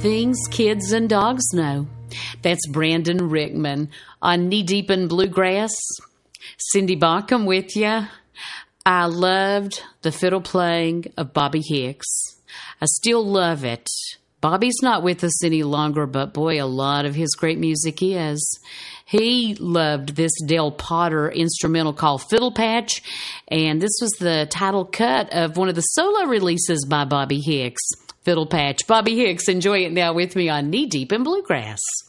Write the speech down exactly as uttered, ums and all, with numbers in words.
things kids and dogs know. That's Brandon Rickman on Knee Deep in Bluegrass. Cindy Baucom with you. I loved the fiddle playing of Bobby Hicks. I still love it. Bobby's not with us any longer, but boy, a lot of his great music is. He loved this Dale Potter instrumental called Fiddle Patch, and this was the title cut of one of the solo releases by Bobby Hicks, Fiddle Patch. Bobby Hicks, enjoy it now with me on Knee Deep in Bluegrass.